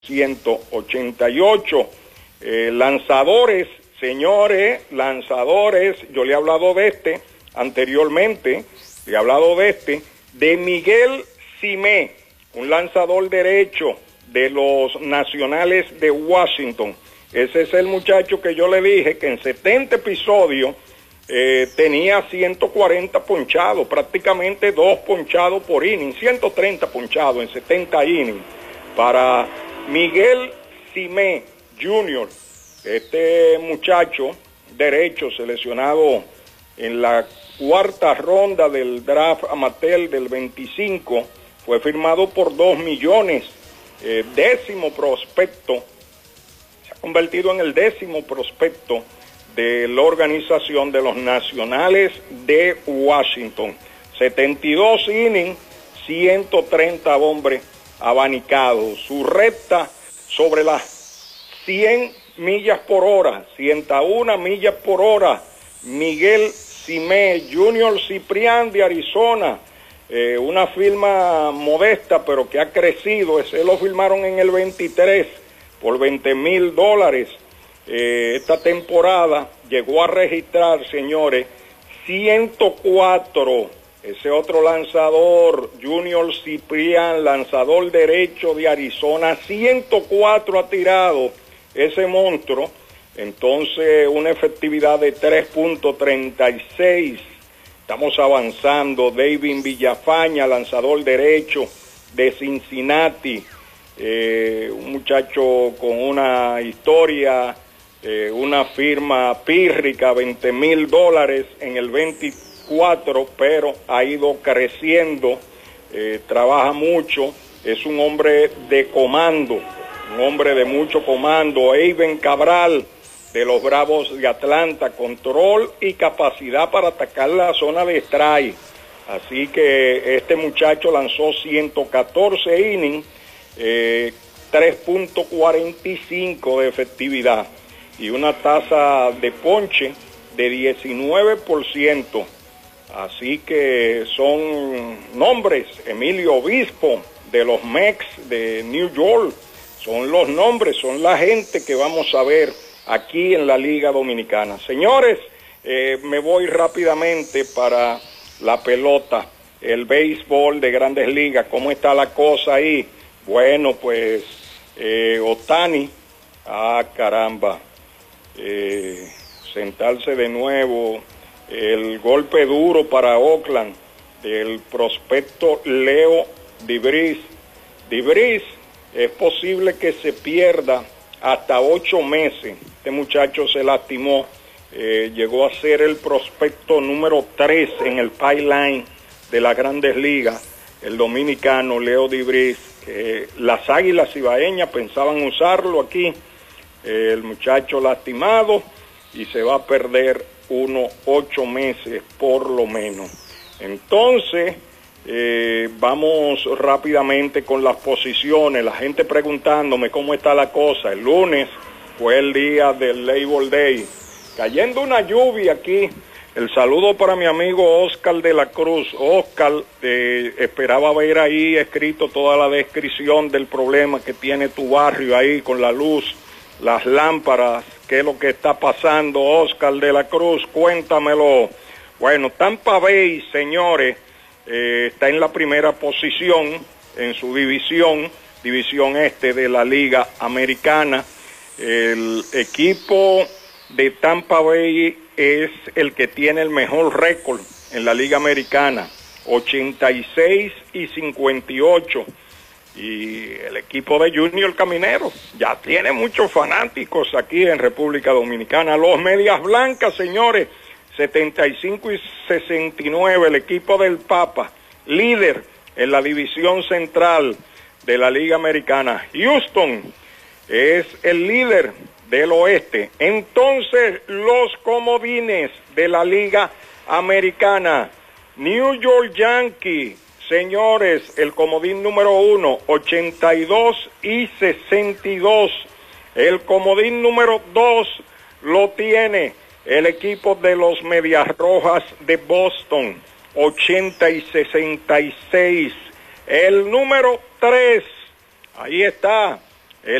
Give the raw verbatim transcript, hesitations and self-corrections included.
ciento ochenta y ocho. Eh, lanzadores, señores, lanzadores, yo le he hablado de este anteriormente, le he hablado de este, de Miguel Simé, un lanzador derecho de los Nacionales de Washington. Ese es el muchacho que yo le dije que en setenta episodios eh, tenía ciento cuarenta ponchados, prácticamente dos ponchados por inning, ciento treinta ponchados en setenta innings. Para Miguel Simé junior, este muchacho derecho seleccionado en la cuarta ronda del draft amateur del veinticinco, fue firmado por dos millones, eh, décimo prospecto, se ha convertido en el décimo prospecto de la organización de los Nacionales de Washington. setenta y dos innings, ciento treinta hombres abanicados. Su recta sobre las cien millas por hora, ciento uno millas por hora. Miguel Simé junior Ciprián de Arizona, eh, una firma modesta pero que ha crecido. Ese lo firmaron en el veintitrés por veinte mil dólares. Eh, esta temporada llegó a registrar, señores, ciento cuatro. Ese otro lanzador, Junior Ciprián, lanzador derecho de Arizona, ciento cuatro ha tirado ese monstruo. Entonces, una efectividad de tres punto treinta y seis. Estamos avanzando. David Villafaña, lanzador derecho de Cincinnati. Eh, un muchacho con una historia, eh, una firma pírrica, veinte mil dólares en el veinticuatro, pero ha ido creciendo, eh, trabaja mucho, es un hombre de comando, un hombre de mucho comando. Eiben Cabral, de los Bravos de Atlanta, control y capacidad para atacar la zona de strike. Así que este muchacho lanzó ciento catorce innings, eh, tres punto cuarenta y cinco de efectividad y una tasa de ponche de diecinueve por ciento. Así que son nombres. Emilio Obispo, de los Mets de New York, son los nombres, son la gente que vamos a ver aquí en la Liga Dominicana. Señores, eh, me voy rápidamente para la pelota, el béisbol de Grandes Ligas. ¿Cómo está la cosa ahí? Bueno, pues eh, Ohtani, ah caramba, eh, sentarse de nuevo, el golpe duro para Oakland del prospecto Leo Dibris. Dibris es posible que se pierda hasta ocho meses. Este muchacho se lastimó, eh, llegó a ser el prospecto número tres en el pipeline de las Grandes Ligas, el dominicano Leo Dibris. Eh, las Águilas Ibaeñas pensaban usarlo aquí, eh, el muchacho lastimado, y se va a perder unos ocho meses por lo menos. Entonces, eh, vamos rápidamente con las posiciones. La gente preguntándome cómo está la cosa. El lunes fue el día del Labor Day, cayendo una lluvia aquí. El saludo para mi amigo Oscar de la Cruz. Oscar, eh, esperaba ver ahí escrito toda la descripción del problema que tiene tu barrio ahí con la luz, las lámparas. ¿Qué es lo que está pasando, Oscar de la Cruz? Cuéntamelo. Bueno, Tampa Bay, señores, eh, está en la primera posición en su división, división este de la Liga Americana. El equipo de Tampa Bay es el que tiene el mejor récord en la Liga Americana, ochenta y seis y cincuenta y ocho. Y el equipo de Junior Caminero ya tiene muchos fanáticos aquí en República Dominicana. Los Medias Blancas, señores, setenta y cinco y sesenta y nueve, el equipo del Papa, líder en la división central de la Liga Americana. Houston es el líder del oeste. Entonces, los comodines de la Liga Americana, New York Yankees, señores, el comodín número uno, ochenta y dos y sesenta y dos. El comodín número dos lo tiene el equipo de los Medias Rojas de Boston, ochenta y sesenta y seis. El número tres, ahí está,